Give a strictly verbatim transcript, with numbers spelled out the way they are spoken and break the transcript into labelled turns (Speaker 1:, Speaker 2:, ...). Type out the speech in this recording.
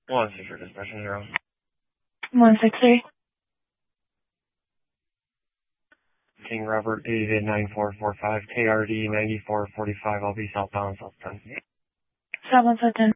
Speaker 1: One six for dispatch zero.
Speaker 2: one six three.
Speaker 1: King Robert eight eight nine four four five K R D ninety four forty five. I'll be southbound south ten.
Speaker 2: Southbound south ten.